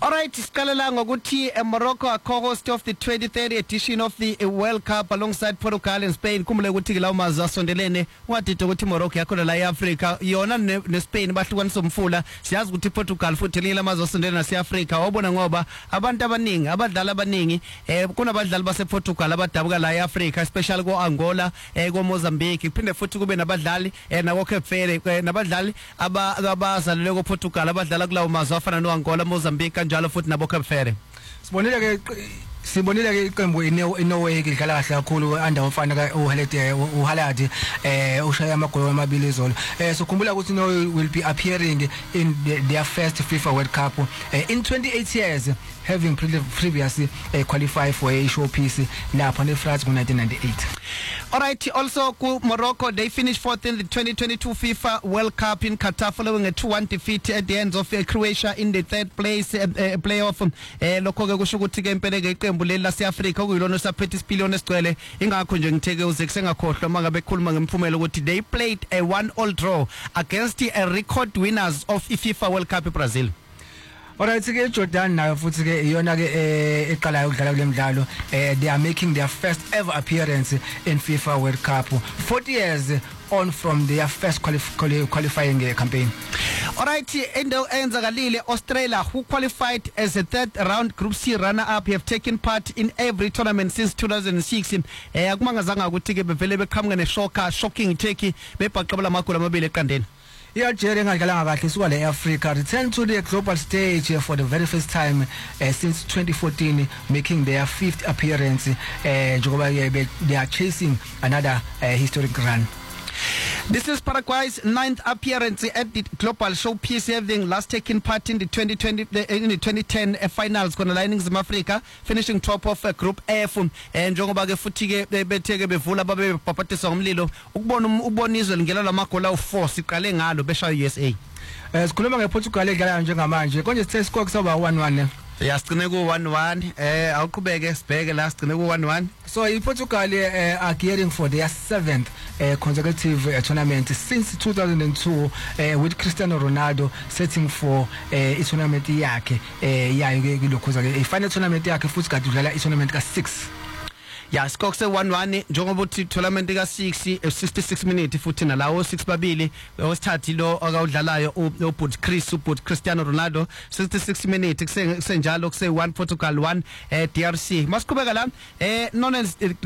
Alright, siqalela ngokuthi Morocco are co-host of the 23rd edition of the World Cup alongside Portugal and Spain. Kumule ukuthi lawo mazwe asondelene wadide ukuthi Morocco yakhona la eAfrica yona neSpain bahlukanisa umfula. Siyazi ukuthi Portugal futhi elinye lamazwe asondelene naseAfrica. Wabona ngoba abantu abaningi abadlali abaningi kunabadlali basePortugal abadabuka la eAfrica especially ko Angola ko Mozambique kuphinde futhi kube nabadlali nako Cape Verde nabadlali abazalelwe ko Portugal abadlala kulawo mazwe afana no Angola Mozambique kanjalo futhi nabo Cape Verde. Sibonile ke iqembu iNorway idlala kahle kakhulu under umfana ka uHaladi ushaya amagoli amabili izolo. Sikhumbula ukuthi Norway will be appearing in their first FIFA World Cup in 28 years, having previously qualified for a showpiece lapha neFrance ngo1998. Alright, also Morocco, they finished fourth in the 2022 FIFA World Cup in Qatar following a 2-1 defeat at the hands of Croatia in the third place playoff. Lokho ke kusho ukuthi ke impela ke iqembu leli laseAfrica kuyilona saphethe isipiliyoni esigcwele ingakho nje ngitheke uze kusengakhohlwa mangabe ekhuluma ngempumela ukuthi they played a 1-1 draw against the record winners of FIFA World Cup Brazil. Alright, ke Jordan nayo futhi ke iyona ke eqalayo ukudlala kule mdlalo. They are making their first ever appearance in FIFA World Cup 40 years on from their first qualifying campaign. Alright, endo enzakalile Australia, who qualified as a third round Group C runner up, have taken part in every tournament since 2006. Akumangazanga ukuthi ke bevele beqhamuka shocking take bebhaqabela amagoli amabili eqandeni. Algeria ngadlalanga kahle isuka le Africa return to the global stage for the very first time since 2014, making their fifth appearance. They are chasing another historic run. This is Paraguay's 9th appearance at the global showpiece, having last taken part in the 2010 finals kona la eNingizimu Afrika, finishing top of Group F. Njengoba ke futhi ke betheke bevula babe baphathisa ngomlilo ukubona izwe lingela lamagoli awu4 siqale ngalo beshaya USA. Sikhuluma ngePortugal edlala njengamanje konje sithe score kusoba 1-1. Yasicine ku 1-1 awuqhubeke sibheke la sicine ku 1-1. So Portugal are gearing for their 7th consecutive tournament since 2002 with Cristiano Ronaldo setting for tournament yakhe yayo ke lokhoza ke final tournament yakhe futhi kade udlala tournament ka6. Ya score se 1-1 njengoba uthi tournament ka6 66 minutes futhi nalawo 6 babili wesithathi lo akawudlalayo uBut Cristiano Ronaldo 66 minutes kusenjalo kuse 1 Portugal 1 DRC. Masiqhubeka la